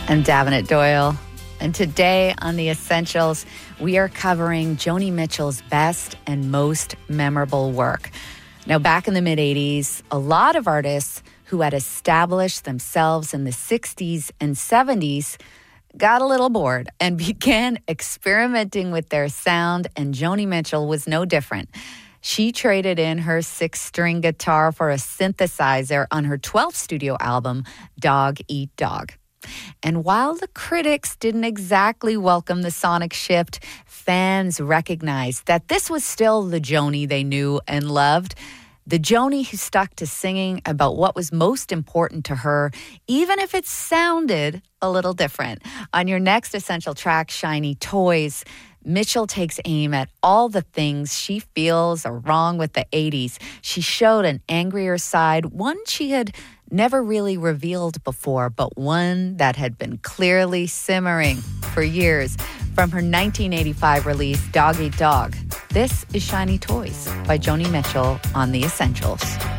I'm Davenant Doyle. And today on The Essentials, we are covering Joni Mitchell's best and most memorable work. Now, back in the mid-'80s, a lot of artists who had established themselves in the 60s and 70s got a little bored and began experimenting with their sound, and Joni Mitchell was no different. She traded in her 6-string guitar for a synthesizer on her 12th studio album, Dog Eat Dog. And while the critics didn't exactly welcome the sonic shift, fans recognized that this was still the Joni they knew and loved. The Joni who stuck to singing about what was most important to her, even if it sounded a little different. On your next essential track, Shiny Toys, Mitchell takes aim at all the things she feels are wrong with the 80s. She showed an angrier side, one she had never really revealed before, but one that had been clearly simmering for years. From her 1985 release, Dog Eat Dog, this is Shiny Toys by Joni Mitchell on The Essentials.